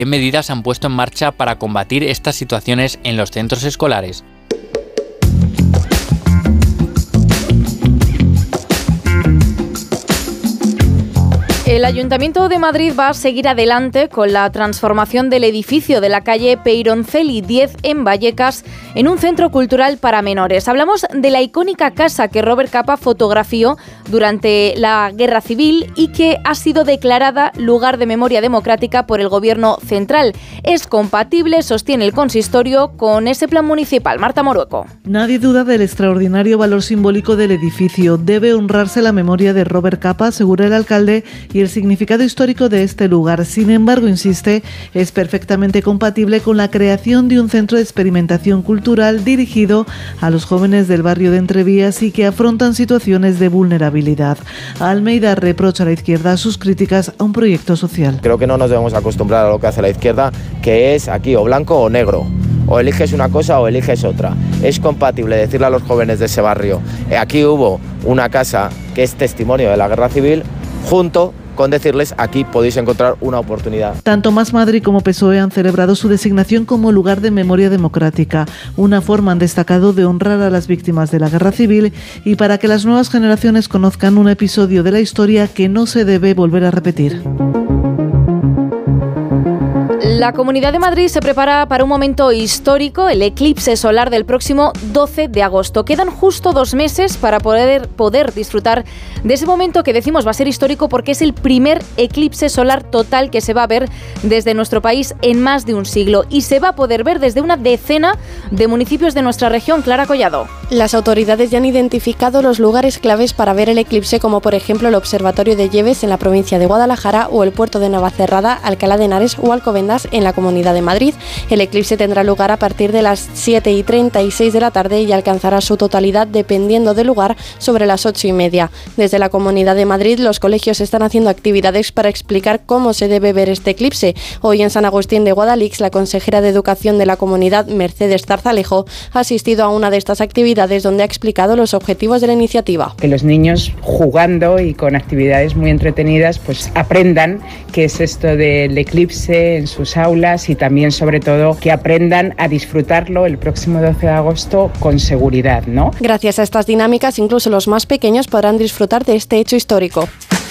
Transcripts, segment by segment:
¿Qué medidas han puesto en marcha para combatir estas situaciones en los centros escolares? El Ayuntamiento de Madrid va a seguir adelante con la transformación del edificio de la calle Peyronceli 10 en Vallecas en un centro cultural para menores. Hablamos de la icónica casa que Robert Capa fotografió durante la Guerra Civil y que ha sido declarada lugar de memoria democrática por el Gobierno central. Es compatible, sostiene el consistorio, con ese plan municipal. Marta Morueco. Nadie duda del extraordinario valor simbólico del edificio. Debe honrarse la memoria de Robert Capa, asegura el alcalde, y el significado histórico de este lugar. Sin embargo, insiste, es perfectamente compatible con la creación de un centro de experimentación cultural dirigido a los jóvenes del barrio de Entrevías y que afrontan situaciones de vulnerabilidad. Almeida reprocha a la izquierda sus críticas a un proyecto social. Creo que no nos debemos acostumbrar a lo que hace la izquierda, que es aquí o blanco o negro. O eliges una cosa o eliges otra. Es compatible decirle a los jóvenes de ese barrio, aquí hubo una casa que es testimonio de la Guerra Civil, junto con decirles aquí podéis encontrar una oportunidad. Tanto Más Madrid como PSOE han celebrado su designación como lugar de memoria democrática, una forma, han destacado, de honrar a las víctimas de la Guerra Civil y para que las nuevas generaciones conozcan un episodio de la historia que no se debe volver a repetir. La Comunidad de Madrid se prepara para un momento histórico, el eclipse solar del próximo 12 de agosto. Quedan justo 2 meses para poder disfrutar de ese momento que decimos va a ser histórico porque es el primer eclipse solar total que se va a ver desde nuestro país en más de un siglo y se va a poder ver desde una decena de municipios de nuestra región. Clara Collado. Las autoridades ya han identificado los lugares claves para ver el eclipse, como por ejemplo el Observatorio de Lleves en la provincia de Guadalajara o el puerto de Navacerrada, Alcalá de Henares o Alcobendas en la Comunidad de Madrid. El eclipse tendrá lugar a partir de las 7:36 de la tarde y alcanzará su totalidad, dependiendo del lugar, sobre las 8:30. Desde la Comunidad de Madrid, los colegios están haciendo actividades para explicar cómo se debe ver este eclipse. Hoy en San Agustín de Guadalix, la consejera de Educación de la comunidad, Mercedes Zarzalejo, ha asistido a una de estas actividades donde ha explicado los objetivos de la iniciativa. Que los niños, jugando y con actividades muy entretenidas, pues aprendan qué es esto del eclipse en sus aulas y también, sobre todo, que aprendan a disfrutarlo el próximo 12 de agosto con seguridad, ¿no? Gracias a estas dinámicas, incluso los más pequeños podrán disfrutar de este hecho histórico.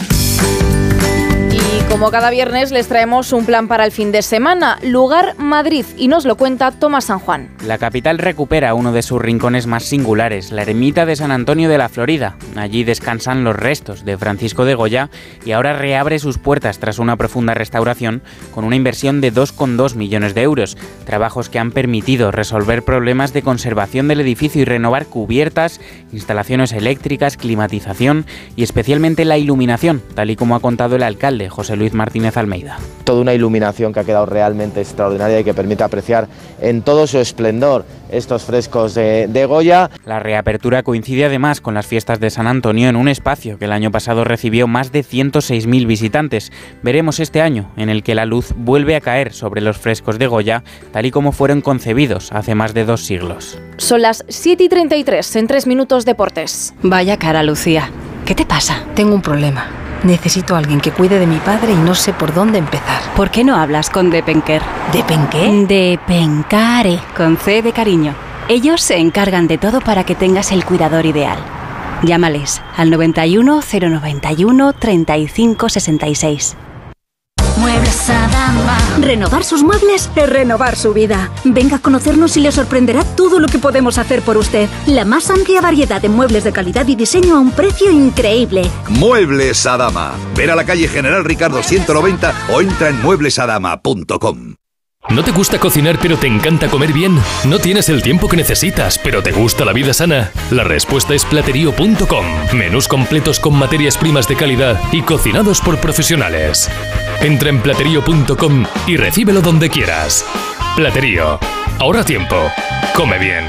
Como cada viernes les traemos un plan para el fin de semana, Lugar Madrid, y nos lo cuenta Tomás San Juan. La capital recupera uno de sus rincones más singulares, la ermita de San Antonio de la Florida. Allí descansan los restos de Francisco de Goya y ahora reabre sus puertas tras una profunda restauración con una inversión de 2,2 millones de euros. Trabajos que han permitido resolver problemas de conservación del edificio y renovar cubiertas, instalaciones eléctricas, climatización y especialmente la iluminación, tal y como ha contado el alcalde José Luis Martínez Almeida. Toda una iluminación que ha quedado realmente extraordinaria y que permite apreciar en todo su esplendor estos frescos de Goya. La reapertura coincide además con las fiestas de San Antonio en un espacio que el año pasado recibió más de 106.000 visitantes. Veremos este año en el que la luz vuelve a caer sobre los frescos de Goya, tal y como fueron concebidos hace más de 2 siglos. Son las 7:33, en 3 minutos deportes. Vaya cara, Lucía. ¿Qué te pasa? Tengo un problema. Necesito a alguien que cuide de mi padre y no sé por dónde empezar. ¿Por qué no hablas con Depenker? ¿Depenqué? Depencare, con C de cariño. Ellos se encargan de todo para que tengas el cuidador ideal. Llámales al 91 091 35 66. Muebles Adama. Renovar sus muebles es renovar su vida. Venga a conocernos y le sorprenderá todo lo que podemos hacer por usted. La más amplia variedad de muebles de calidad y diseño a un precio increíble. Muebles Adama. Ven a la calle General Ricardo 190 o entra en mueblesadama.com. ¿No te gusta cocinar pero te encanta comer bien? ¿No tienes el tiempo que necesitas pero te gusta la vida sana? La respuesta es Platerío.com. Menús completos con materias primas de calidad y cocinados por profesionales. Entra en Platerío.com y recíbelo donde quieras. Platerío. Ahorra tiempo. Come bien.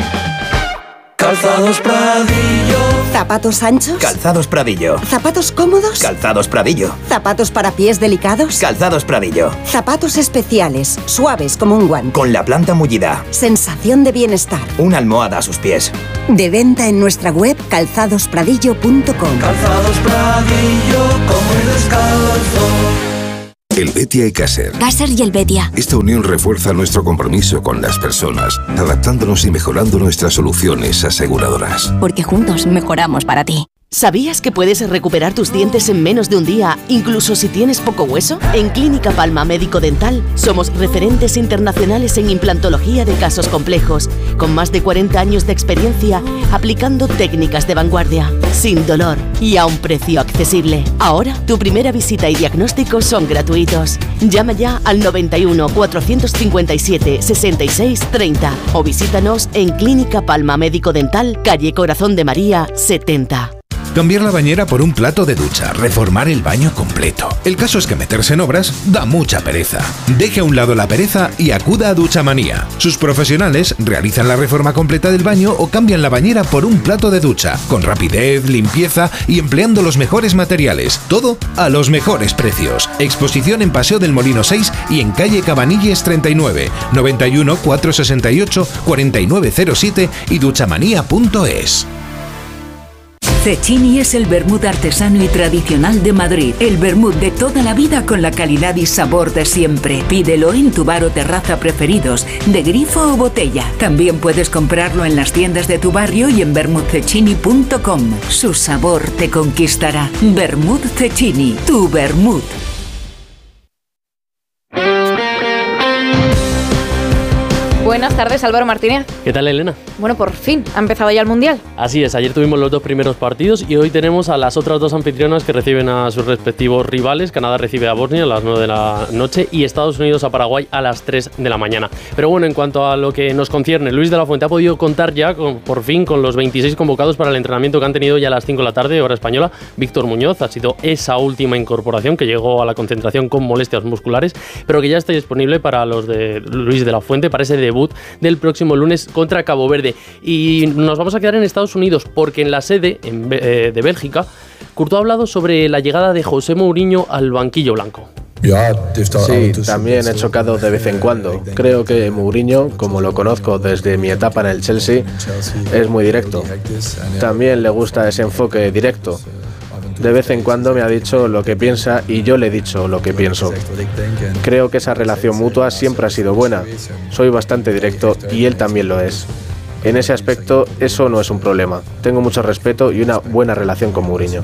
Calzados Pradillo. ¿Zapatos anchos? Calzados Pradillo. ¿Zapatos cómodos? Calzados Pradillo. ¿Zapatos para pies delicados? Calzados Pradillo. Zapatos especiales, suaves como un guante. Con la planta mullida. Sensación de bienestar. Una almohada a sus pies. De venta en nuestra web calzadospradillo.com. Calzados Pradillo, come descalzo. Helvetia y Caser. Caser y Helvetia. Esta unión refuerza nuestro compromiso con las personas, adaptándonos y mejorando nuestras soluciones aseguradoras. Porque juntos mejoramos para ti. ¿Sabías que puedes recuperar tus dientes en menos de un día, incluso si tienes poco hueso? En Clínica Palma Médico Dental somos referentes internacionales en implantología de casos complejos, con más de 40 años de experiencia aplicando técnicas de vanguardia, sin dolor y a un precio accesible. Ahora, tu primera visita y diagnóstico son gratuitos. Llama ya al 91 457 66 30 o visítanos en Clínica Palma Médico Dental, calle Corazón de María 70. Cambiar la bañera por un plato de ducha, reformar el baño completo. El caso es que meterse en obras da mucha pereza. Deje a un lado la pereza y acuda a Duchamanía. Sus profesionales realizan la reforma completa del baño o cambian la bañera por un plato de ducha, con rapidez, limpieza y empleando los mejores materiales. Todo a los mejores precios. Exposición en Paseo del Molino 6 y en calle Cabanilles 39, 91 468 4907 y duchamanía.es. Cecchini es el vermut artesano y tradicional de Madrid. El vermut de toda la vida con la calidad y sabor de siempre. Pídelo en tu bar o terraza preferidos, de grifo o botella. También puedes comprarlo en las tiendas de tu barrio y en vermutcecchini.com. Su sabor te conquistará. Vermut Cecchini, tu vermut. Buenas tardes, Álvaro Martínez. ¿Qué tal, Elena? Bueno, por fin ha empezado ya el Mundial. Así es, ayer tuvimos los dos primeros partidos y hoy tenemos a las otras dos anfitrionas que reciben a sus respectivos rivales. Canadá recibe a Bosnia a las 9 de la noche y Estados Unidos a Paraguay a las 3 de la mañana. Pero bueno, en cuanto a lo que nos concierne, Luis de la Fuente ha podido contar ya por fin con los 26 convocados para el entrenamiento que han tenido ya a las 5 de la tarde, hora española. Víctor Muñoz ha sido esa última incorporación que llegó a la concentración con molestias musculares, pero que ya está disponible para los de Luis de la Fuente para ese debut del próximo lunes contra Cabo Verde. Y nos vamos a quedar en Estados Unidos porque en la sede de Bélgica, Courtois ha hablado sobre la llegada de José Mourinho al banquillo blanco. Sí, también he chocado de vez en cuando. Creo que Mourinho, como lo conozco desde mi etapa en el Chelsea, es muy directo. También le gusta ese enfoque directo. De vez en cuando me ha dicho lo que piensa y yo le he dicho lo que pienso. Creo que esa relación mutua siempre ha sido buena. Soy bastante directo y él también lo es. En ese aspecto, eso no es un problema. Tengo mucho respeto y una buena relación con Mourinho.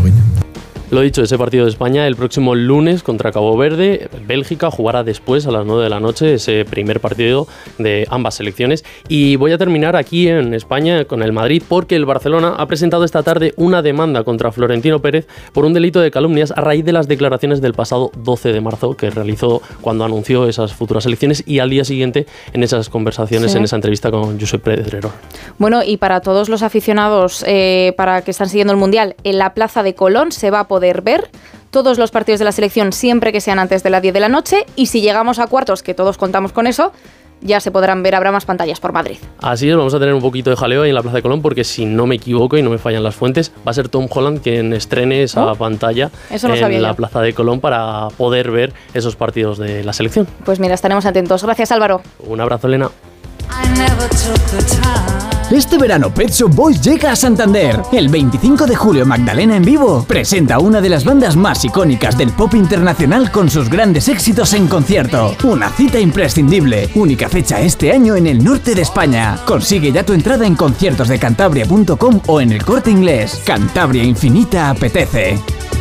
Lo dicho, ese partido de España el próximo lunes contra Cabo Verde. Bélgica jugará después a las 9 de la noche ese primer partido de ambas selecciones. Y voy a terminar aquí en España con el Madrid porque el Barcelona ha presentado esta tarde una demanda contra Florentino Pérez por un delito de calumnias a raíz de las declaraciones del pasado 12 de marzo que realizó cuando anunció esas futuras elecciones y al día siguiente en esas conversaciones, en esa entrevista con Josep Pedrerol. Bueno, y para todos los aficionados para que están siguiendo el Mundial, en la Plaza de Colón se va a poder ver todos los partidos de la selección siempre que sean antes de las 10 de la noche y si llegamos a cuartos, que todos contamos con eso, ya se podrán ver, habrá más pantallas por Madrid. Así es, vamos a tener un poquito de jaleo ahí en la Plaza de Colón porque si no me equivoco y no me fallan las fuentes, va a ser Tom Holland quien estrene esa pantalla en la Plaza de Colón para poder ver esos partidos de la selección. Pues mira, estaremos atentos. Gracias, Álvaro. Un abrazo, Elena. Este verano Pet Shop Boys llega a Santander. El 25 de julio Magdalena en vivo presenta una de las bandas más icónicas del pop internacional con sus grandes éxitos en concierto. Una cita imprescindible, única fecha este año en el norte de España. Consigue ya tu entrada en conciertosdecantabria.com o en el Corte Inglés. Cantabria Infinita apetece.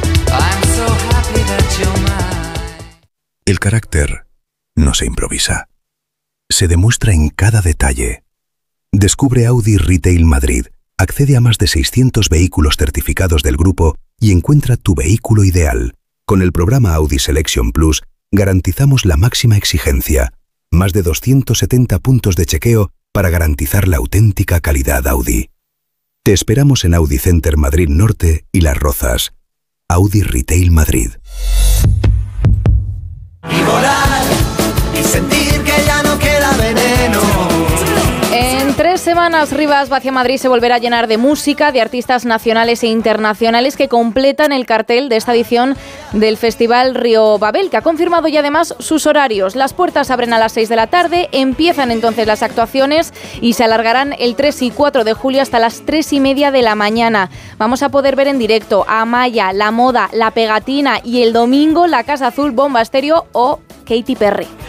El carácter no se improvisa. Se demuestra en cada detalle. Descubre Audi Retail Madrid, accede a más de 600 vehículos certificados del grupo y encuentra tu vehículo ideal. Con el programa Audi Selection Plus garantizamos la máxima exigencia, más de 270 puntos de chequeo para garantizar la auténtica calidad Audi. Te esperamos en Audi Center Madrid Norte y Las Rozas. Audi Retail Madrid. Y volar y sentir que ya no queda veneno. En 3 semanas semanas, Rivas Vacia Madrid se volverá a llenar de música, de artistas nacionales e internacionales que completan el cartel de esta edición del Festival Río Babel, que ha confirmado ya además sus horarios. Las puertas abren a las 6 de la tarde, empiezan entonces las actuaciones y se alargarán el 3 y 4 de julio hasta las 3:30 de la mañana. Vamos a poder ver en directo a Amaya, La Moda, La Pegatina y el domingo La Casa Azul, Bomba Estéreo o Katy Perry.